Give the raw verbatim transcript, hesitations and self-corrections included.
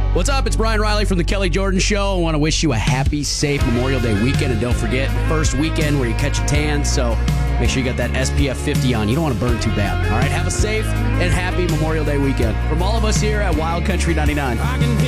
What's up? It's Brian Riley from the Kelly Jordan Show. I want to wish you a happy, safe Memorial Day weekend. And don't forget, first weekend where you catch a tan. So make sure you got that S P F fifty on. You don't want to burn too bad. All right, have a safe and happy Memorial Day weekend. From all of us here at Wild Country ninety-nine.